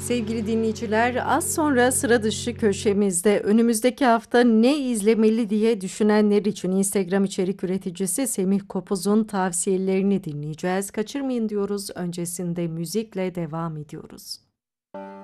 Sevgili dinleyiciler, az sonra sıra dışı köşemizde önümüzdeki hafta ne izlemeli diye düşünenler için Instagram içerik üreticisi Semih Kopuz'un tavsiyelerini dinleyeceğiz. Kaçırmayın diyoruz. Öncesinde müzikle devam ediyoruz.